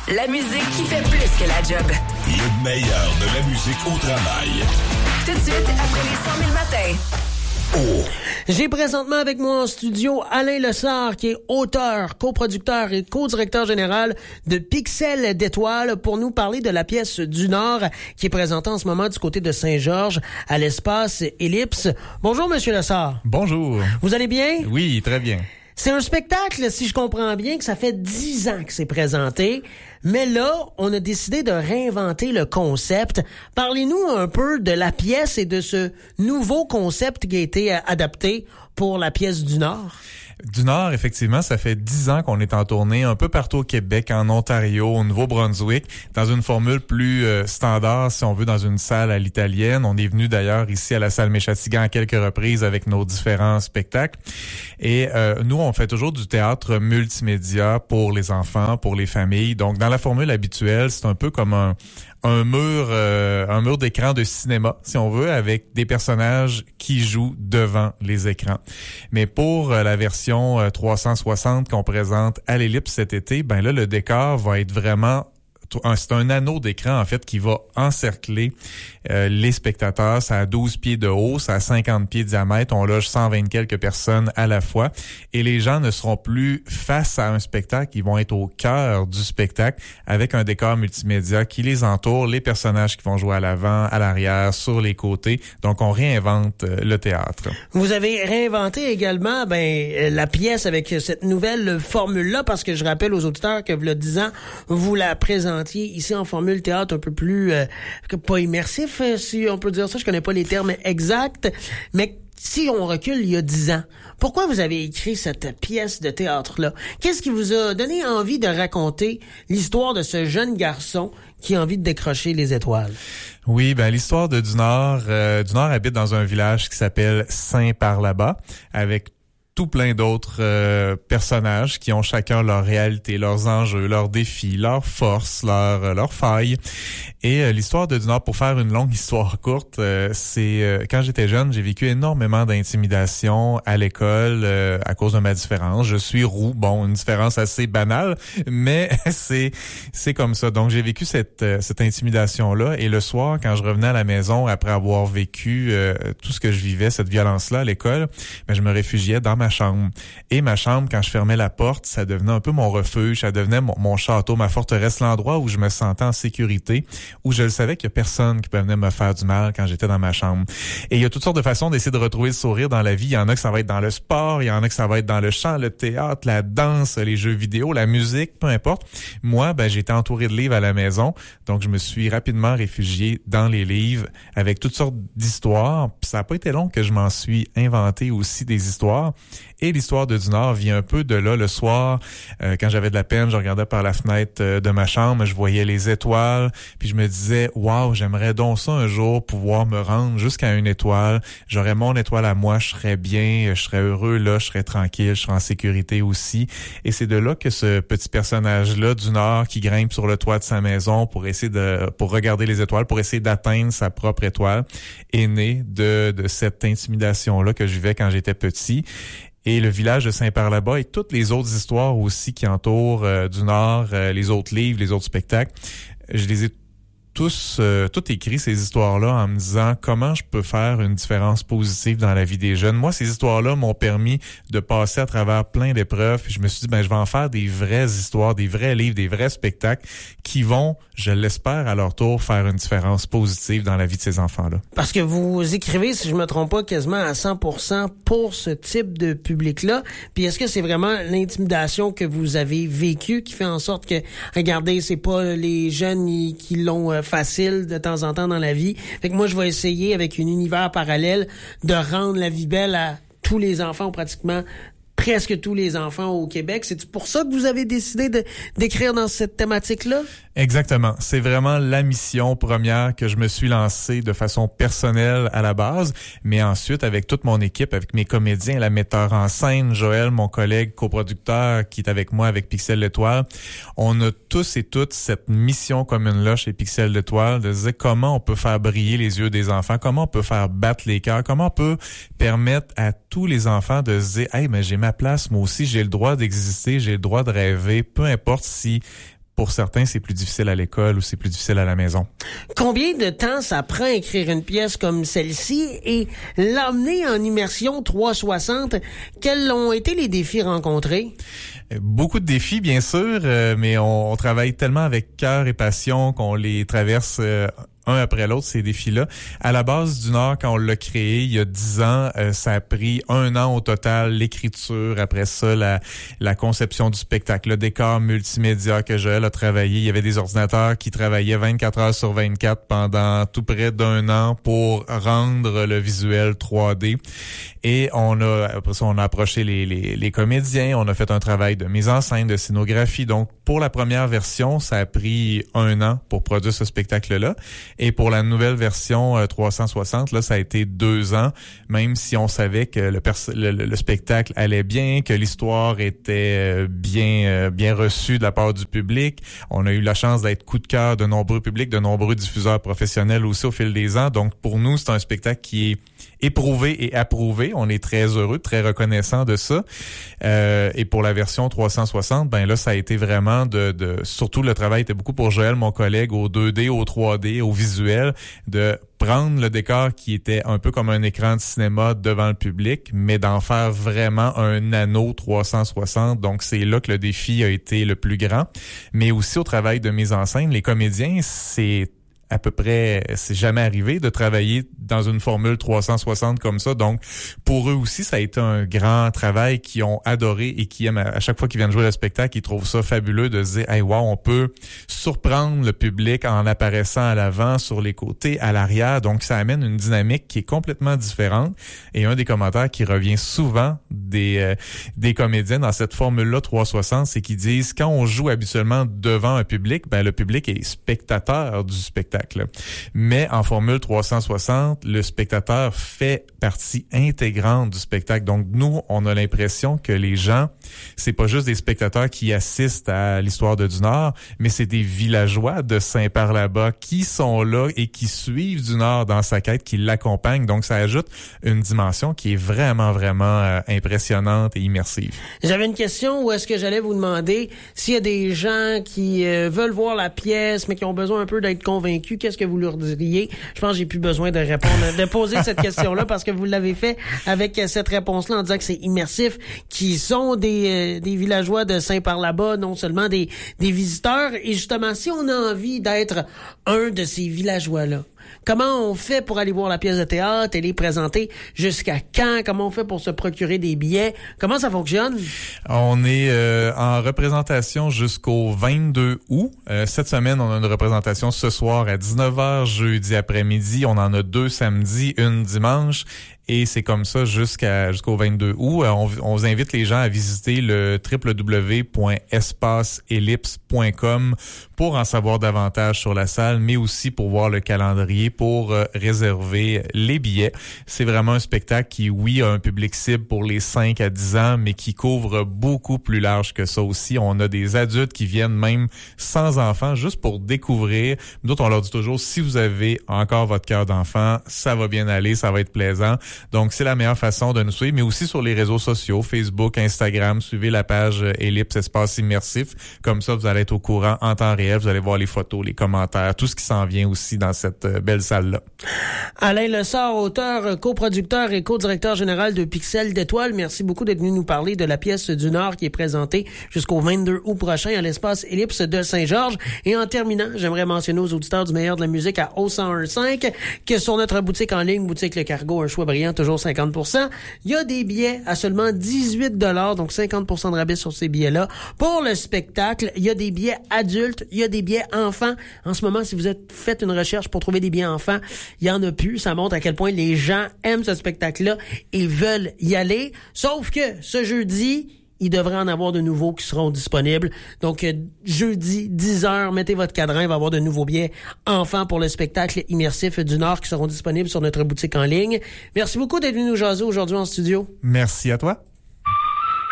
La musique qui fait plus que la job. Le meilleur de la musique au travail. Tout de suite, après les 100 000 matins. Oh. J'ai présentement avec moi en studio Alain Lessard, qui est auteur, coproducteur et co-directeur général de Pixel d'étoiles, pour nous parler de la pièce du Nord qui est présentée en ce moment du côté de Saint-Georges à l'espace Ellipse. Bonjour, Monsieur Lessard. Bonjour. Vous allez bien? Oui, très bien. C'est un spectacle, si je comprends bien, que ça fait 10 ans que c'est présenté. Mais là, on a décidé de réinventer le concept. Parlez-nous un peu de la pièce et de ce nouveau concept qui a été adapté pour la pièce du Nord. Du Nord, effectivement, ça fait 10 ans qu'on est en tournée un peu partout au Québec, en Ontario, au Nouveau-Brunswick, dans une formule plus standard, si on veut, dans une salle à l'italienne. On est venu d'ailleurs ici à la salle Méchatigan à quelques reprises avec nos différents spectacles. Et nous, on fait toujours du théâtre multimédia pour les enfants, pour les familles. Donc, dans la formule habituelle, c'est un peu comme un mur d'écran de cinéma, si on veut, avec des personnages qui jouent devant les écrans. Mais pour la version 360 qu'on présente à l'Ellipse cet été, ben là, le décor va être vraiment... C'est un anneau d'écran, en fait, qui va encercler les spectateurs. Ça a 12 pieds de haut, ça a 50 pieds de diamètre. On loge 120 quelques personnes à la fois. Et les gens ne seront plus face à un spectacle. Ils vont être au cœur du spectacle avec un décor multimédia qui les entoure, les personnages qui vont jouer à l'avant, à l'arrière, sur les côtés. Donc, on réinvente le théâtre. Vous avez réinventé également la pièce avec cette nouvelle formule-là, parce que je rappelle aux auditeurs que, il y a 10 ans, vous la présentez ici en formule théâtre un peu plus pas immersif, si on peut dire ça, je connais pas les termes exacts, mais si on recule il y a 10 ans, pourquoi vous avez écrit cette pièce de théâtre-là? Qu'est-ce qui vous a donné envie de raconter l'histoire de ce jeune garçon qui a envie de décrocher les étoiles? Oui, ben l'histoire de Du Nord habite dans un village qui s'appelle Saint-Par-là-bas, avec tout plein d'autres personnages qui ont chacun leur réalité, leurs enjeux, leurs défis, leurs forces, leurs failles. Et l'histoire de Du Nord, pour faire une longue histoire courte, c'est quand j'étais jeune, j'ai vécu énormément d'intimidation à l'école à cause de ma différence. Je suis roux, bon, une différence assez banale, mais c'est comme ça. Donc j'ai vécu cette intimidation-là, et le soir, quand je revenais à la maison après avoir vécu tout ce que je vivais, cette violence-là à l'école, ben je me réfugiais dans ma chambre. Et ma chambre, quand je fermais la porte, ça devenait un peu mon refuge, ça devenait mon château, ma forteresse, l'endroit où je me sentais en sécurité, où je le savais qu'il y a personne qui pouvait venir me faire du mal quand j'étais dans ma chambre. Et il y a toutes sortes de façons d'essayer de retrouver le sourire dans la vie. Il y en a que ça va être dans le sport, il y en a que ça va être dans le chant, le théâtre, la danse, les jeux vidéo, la musique, peu importe. Moi, ben j'étais entouré de livres à la maison, donc je me suis rapidement réfugié dans les livres avec toutes sortes d'histoires. Puis ça n'a pas été long que je m'en suis inventé aussi des histoires. Et l'histoire de Du Nord vient un peu de là. Le soir, quand j'avais de la peine, je regardais par la fenêtre de ma chambre, je voyais les étoiles, puis je me disais, waouh, j'aimerais donc ça un jour pouvoir me rendre jusqu'à une étoile. J'aurais mon étoile à moi, je serais bien, je serais heureux là, je serais tranquille, je serais en sécurité aussi. Et c'est de là que ce petit personnage-là du Nord qui grimpe sur le toit de sa maison pour regarder les étoiles, pour essayer d'atteindre sa propre étoile, est né de cette intimidation-là que je vivais quand j'étais petit. Et le village de Saint-Par-là-bas et toutes les autres histoires aussi qui entourent Du Nord, les autres livres, les autres spectacles, je les ai tout écrit ces histoires-là en me disant comment je peux faire une différence positive dans la vie des jeunes. Moi, ces histoires-là m'ont permis de passer à travers plein d'épreuves. Puis je me suis dit, ben je vais en faire des vraies histoires, des vrais livres, des vrais spectacles qui vont, je l'espère, à leur tour, faire une différence positive dans la vie de ces enfants-là. Parce que vous écrivez, si je me trompe pas, quasiment à 100% pour ce type de public-là. Puis est-ce que c'est vraiment l'intimidation que vous avez vécue qui fait en sorte que, regardez, c'est pas les jeunes qui l'ont facile de temps en temps dans la vie. Fait que moi, je vais essayer, avec un univers parallèle, de rendre la vie belle à tous les enfants, ou pratiquement presque tous les enfants au Québec. C'est pour ça que vous avez décidé d'écrire dans cette thématique-là? Exactement. C'est vraiment la mission première que je me suis lancée de façon personnelle à la base, mais ensuite avec toute mon équipe, avec mes comédiens, la metteur en scène, Joël, mon collègue coproducteur qui est avec moi avec Pixel d'étoiles, on a tous et toutes cette mission commune-là chez Pixel d'étoiles de se dire comment on peut faire briller les yeux des enfants, comment on peut faire battre les cœurs, comment on peut permettre à tous les enfants de se dire « Hey, mais j'ai ma place, moi aussi, j'ai le droit d'exister, j'ai le droit de rêver, peu importe si pour certains, c'est plus difficile à l'école ou c'est plus difficile à la maison. Combien de temps ça prend à écrire une pièce comme celle-ci et l'emmener en immersion 360? Quels ont été les défis rencontrés? Beaucoup de défis, bien sûr, mais on travaille tellement avec cœur et passion qu'on les traverse un après l'autre, ces défis-là. À la base du Nord, quand on l'a créé il y a 10 ans, ça a pris 1 an au total, l'écriture, après ça, la conception du spectacle, le décor multimédia que Joël a travaillé. Il y avait des ordinateurs qui travaillaient 24 heures sur 24 pendant tout près d'1 an pour rendre le visuel 3D. Et après ça, on a approché les comédiens, on a fait un travail de mise en scène, de scénographie. Donc, pour la première version, ça a pris 1 an pour produire ce spectacle-là. Et pour la nouvelle version 360, là, ça a été 2 ans, même si on savait que le spectacle allait bien, que l'histoire était bien reçue de la part du public. On a eu la chance d'être coup de cœur de nombreux publics, de nombreux diffuseurs professionnels aussi au fil des ans. Donc, pour nous, c'est un spectacle qui est éprouvé et approuvé. On est très heureux, très reconnaissant de ça. Et pour la version 360, ben là, ça a été vraiment surtout le travail était beaucoup pour Joël, mon collègue, au 2D, au 3D, au visuel, de prendre le décor qui était un peu comme un écran de cinéma devant le public, mais d'en faire vraiment un anneau 360. Donc, c'est là que le défi a été le plus grand. Mais aussi au travail de mise en scène, les comédiens, c'est jamais arrivé de travailler dans une formule 360 comme ça. Donc, pour eux aussi, ça a été un grand travail qu'ils ont adoré et qui aiment à chaque fois qu'ils viennent jouer le spectacle, ils trouvent ça fabuleux de se dire, hey, wow, on peut surprendre le public en apparaissant à l'avant, sur les côtés, à l'arrière. Donc, ça amène une dynamique qui est complètement différente. Et un des commentaires qui revient souvent des comédiens dans cette formule-là 360, c'est qu'ils disent, quand on joue habituellement devant un public, ben, le public est spectateur du spectacle. Mais en formule 360, le spectateur fait partie intégrante du spectacle. Donc, nous, on a l'impression que les gens, c'est pas juste des spectateurs qui assistent à l'histoire de Dunard, mais c'est des villageois de Saint-Par-là-Bas qui sont là et qui suivent Dunard dans sa quête, qui l'accompagnent. Donc, ça ajoute une dimension qui est vraiment, vraiment impressionnante et immersive. J'avais une question où est-ce que j'allais vous demander s'il y a des gens qui veulent voir la pièce, mais qui ont besoin un peu d'être convaincus. Qu'est-ce que vous leur diriez? Je pense que j'ai plus besoin de poser cette question-là parce que vous l'avez fait avec cette réponse-là en disant que c'est immersif, qui sont des villageois de Saint-Par-là-Bas, non seulement des visiteurs. Et justement, si on a envie d'être un de ces villageois-là, comment on fait pour aller voir la pièce de théâtre et les présenter? Jusqu'à quand? Comment on fait pour se procurer des billets? Comment ça fonctionne? On est en représentation jusqu'au 22 août. Cette semaine, on a une représentation ce soir à 19h, jeudi après-midi. On en a 2 samedis, une dimanche. Et c'est comme ça jusqu'au 22 août. On vous invite les gens à visiter le www.espaceellipse.com pour en savoir davantage sur la salle, mais aussi pour voir le calendrier, pour réserver les billets. C'est vraiment un spectacle qui, oui, a un public cible pour les 5 à 10 ans, mais qui couvre beaucoup plus large que ça aussi. On a des adultes qui viennent même sans enfants, juste pour découvrir. D'autres, on leur dit toujours, si vous avez encore votre cœur d'enfant, ça va bien aller, ça va être plaisant. Donc, c'est la meilleure façon de nous suivre, mais aussi sur les réseaux sociaux, Facebook, Instagram. Suivez la page Ellipse Espace Immersif. Comme ça, vous allez être au courant en temps réel. Vous allez voir les photos, les commentaires, tout ce qui s'en vient aussi dans cette belle salle-là. Alain Lessard, auteur, coproducteur et co-directeur général de Pixel d'Étoiles, merci beaucoup d'être venu nous parler de la pièce du Nord qui est présentée jusqu'au 22 août prochain à l'Espace Ellipse de Saint-Georges. Et en terminant, j'aimerais mentionner aux auditeurs du meilleur de la musique à O1015 que sur notre boutique en ligne, boutique Le Cargo, un choix brillant, toujours 50%. Il y a des billets à seulement 18$, donc 50% de rabais sur ces billets-là. Pour le spectacle, il y a des billets adultes, il y a des billets enfants. En ce moment, si vous faites une recherche pour trouver des billets enfants, il y en a plus. Ça montre à quel point les gens aiment ce spectacle-là et veulent y aller. Sauf que ce jeudi, il devrait en avoir de nouveaux qui seront disponibles. Donc, jeudi, 10h, mettez votre cadran, il va y avoir de nouveaux billets enfants pour le spectacle immersif du Nord qui seront disponibles sur notre boutique en ligne. Merci beaucoup d'être venu nous jaser aujourd'hui en studio. Merci à toi.